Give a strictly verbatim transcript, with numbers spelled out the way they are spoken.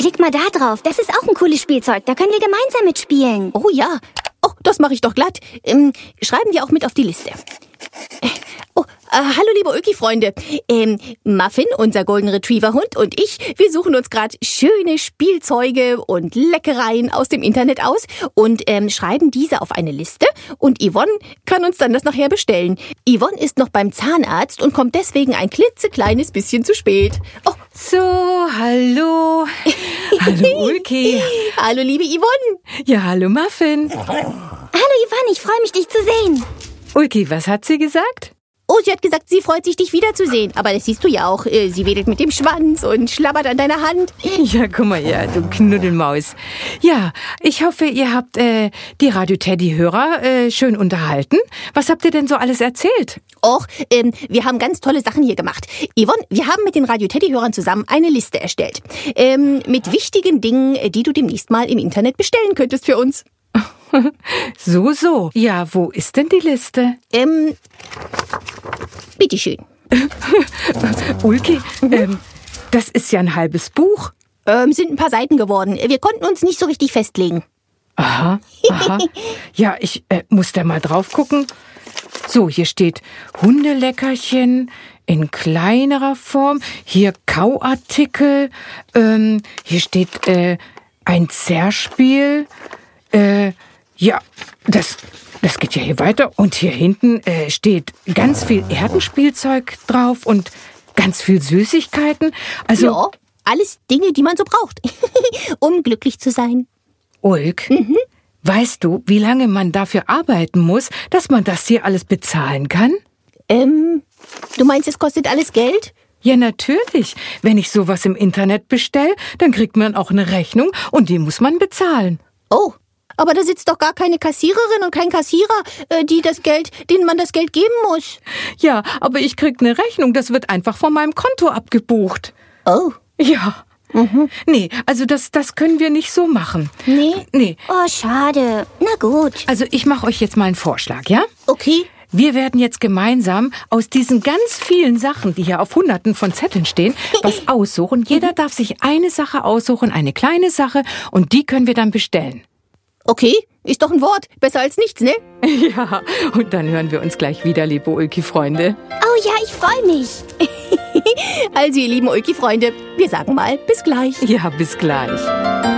Klick mal da drauf. Das ist auch ein cooles Spielzeug. Da können wir gemeinsam mitspielen. Oh ja. Oh, das mache ich doch glatt. Ähm, schreiben wir auch mit auf die Liste. Oh, äh, hallo liebe Ulki-Freunde. Ähm, Muffin, unser Golden Retriever-Hund, und ich, wir suchen uns gerade schöne Spielzeuge und Leckereien aus dem Internet aus und ähm, schreiben diese auf eine Liste. Und Yvonne kann uns dann das nachher bestellen. Yvonne ist noch beim Zahnarzt und kommt deswegen ein klitzekleines bisschen zu spät. Oh. So, hallo. Hallo Ulki. Hallo liebe Yvonne. Ja, hallo Muffin. Hallo Yvonne, ich freue mich, dich zu sehen. Ulki, was hat sie gesagt? Oh, sie hat gesagt, sie freut sich, dich wiederzusehen. Aber das siehst du ja auch. Sie wedelt mit dem Schwanz und schlabbert an deiner Hand. Ja, guck mal, ja, du Knuddelmaus. Ja, ich hoffe, ihr habt äh, die Radio-Teddy-Hörer äh, schön unterhalten. Was habt ihr denn so alles erzählt? Och, ähm, wir haben ganz tolle Sachen hier gemacht. Yvonne, wir haben mit den Radio-Teddy-Hörern zusammen eine Liste erstellt. Ähm, mit wichtigen Dingen, die du demnächst mal im Internet bestellen könntest für uns. So, so. Ja, wo ist denn die Liste? Ähm, bitteschön. Ulki, mhm. ähm, das ist ja ein halbes Buch. Ähm, sind ein paar Seiten geworden. Wir konnten uns nicht so richtig festlegen. Aha, aha. Ja, ich äh, muss da mal drauf gucken. So, hier steht Hundeleckerchen in kleinerer Form. Hier Kauartikel. Ähm, hier steht äh, ein Zerspiel. Äh, ja, das, das geht ja hier weiter. Und hier hinten äh, steht ganz viel Erdenspielzeug drauf und ganz viel Süßigkeiten. Also ja, alles Dinge, die man so braucht, um glücklich zu sein. Ulk, Mhm. weißt du, wie lange man dafür arbeiten muss, dass man das hier alles bezahlen kann? Ähm, du meinst, es kostet alles Geld? Ja, natürlich. Wenn ich sowas im Internet bestelle, dann kriegt man auch eine Rechnung und die muss man bezahlen. Oh, aber da sitzt doch gar keine Kassiererin und kein Kassierer, äh, die das Geld, denen man das Geld geben muss. Ja, aber ich krieg eine Rechnung, das wird einfach von meinem Konto abgebucht. Oh. Ja. Mhm. Nee, also das, das können wir nicht so machen. Nee? Nee. Oh, schade. Na gut. Also ich mache euch jetzt mal einen Vorschlag, ja? Okay. Wir werden jetzt gemeinsam aus diesen ganz vielen Sachen, die hier auf Hunderten von Zetteln stehen, was aussuchen. Jeder darf sich eine Sache aussuchen, eine kleine Sache, und die können wir dann bestellen. Okay, ist doch ein Wort. Besser als nichts, ne? Ja, und dann hören wir uns gleich wieder, liebe Ulki-Freunde. Oh ja, ich freue mich. Also, ihr lieben Ulki-Freunde, wir sagen mal bis gleich. Ja, bis gleich.